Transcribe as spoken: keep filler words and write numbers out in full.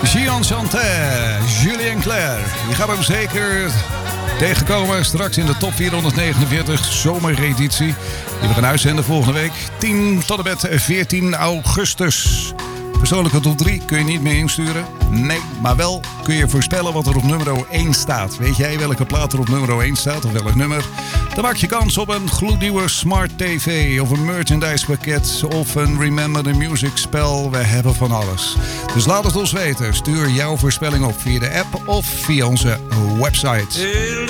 Gian Chanté, Julien Clerc. Je gaat hem zeker tegenkomen straks in de top vierhonderdnegenenveertig zomereditie. Die we gaan uitzenden volgende week. tien tot en met veertien augustus. Persoonlijke top drie kun je niet meer insturen. Nee, maar wel kun je voorspellen wat er op nummer één staat. Weet jij welke plaat er op nummer één staat of welk nummer? Dan maak je kans op een gloednieuwe Smart T V of een merchandise pakket of een Remember the Music spel. We hebben van alles. Dus laat het ons weten. Stuur jouw voorspelling op via de app of via onze website.